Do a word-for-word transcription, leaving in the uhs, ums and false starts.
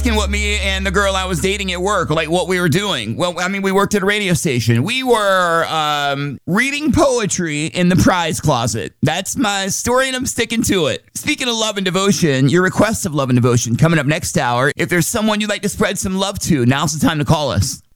what me and the girl I was dating at work, like what we were doing. Well, I mean, we worked at a radio station. We were um, reading poetry in the prize closet. That's my story, and I'm sticking to it. Speaking of love and devotion, your requests of love and devotion coming up next hour. If there's someone you'd like to spread some love to, now's the time to call us.